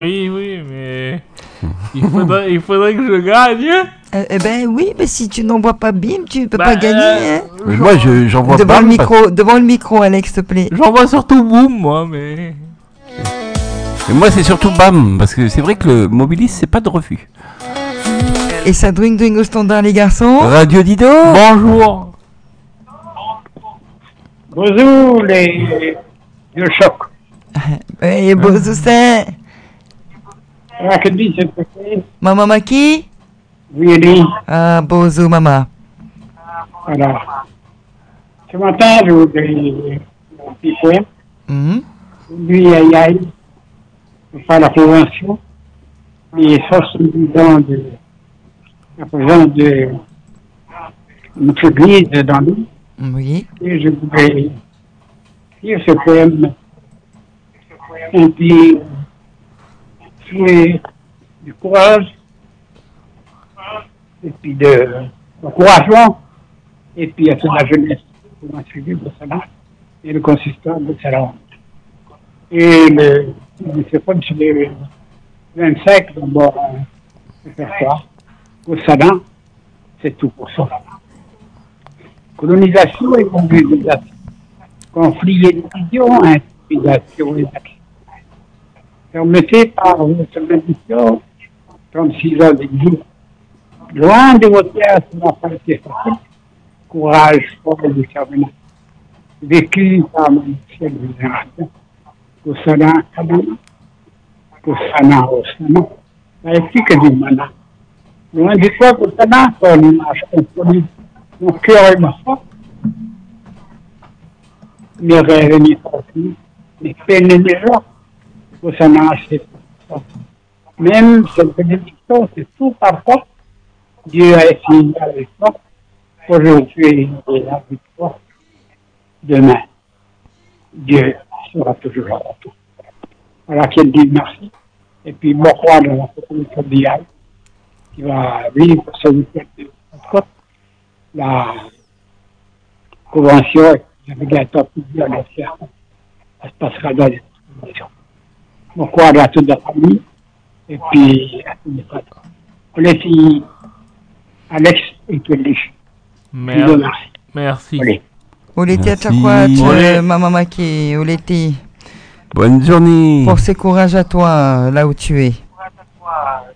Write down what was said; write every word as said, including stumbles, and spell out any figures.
Oui, oui, mais il faudrait, il faudrait que je gagne. Euh, eh ben oui, mais si tu n'envoies pas bim, tu peux Bah, pas gagner. euh, Hein. Mais moi, je, j'en vois Devant pas. le micro, devant le micro, Alex, s'il te plaît. J'en vois surtout boum, moi, mais. Et moi, c'est surtout bam, parce que c'est vrai que le Mobilis, c'est pas de refus. Et ça dwing dwing au standard, les garçons. Radio Dido. Bonjour. Bonjour les vieux chocs. Et bonjour, c'est Ah, que dit cette fois-ci? Maman Maki. Oui, oui. Ah, bonjour, maman. Voilà. Ce matin, je voudrais un petit poème. Mhm. Lui, aïe aïe, pas la prévention, mais soixante-dix ans de la présence de notre église dans nous. Oui. Et je voudrais lire ce poème un peu souhait du courage et puis de l'encouragement et puis à toute la jeunesse qui m'a suivi pour cela et le consistoire de cela. Et le, je sais pas si le vingt-cinq, d'abord, euh, faire quoi au Sadan, c'est tout pour ça. Colonisation et mobilisation. Conflit et division, intimidation et action. Permettez par votre bénédiction, trente-six ans d'exil. Loin de votre terre, ce n'a pas été facile. Courage, fort et déterminant. Vécu par mon ciel de génération. Au Sadan, Kadana. Au Sana, au Sana. Ça explique que du mana. Loin de quoi, au Sadan, son image compromise. Mon cœur est ma foi. Mes rêves et mes fortunes, mes peines et mes joies, pour s'en acheter. Même cette bénédiction, c'est tout parfois. Dieu a fini avec toi. Aujourd'hui et la victoire. Demain, Dieu sera toujours là. Voilà qu'elle dit merci. Et puis, bon roi de la population d'I A qui va vivre ce week-end de Pentecôte. La convention avec un temps plus bien à faire. Ça se passera dans les conditions. Bon courage à toute la famille et puis à tous les frères. On les filles, Alex et Kelly. Merci. Merci. Allez. Oleti Merci. Achakwat, Ouais. euh, Maman Maki, Oleti. Bonne journée. Force et courage à toi, là où tu es.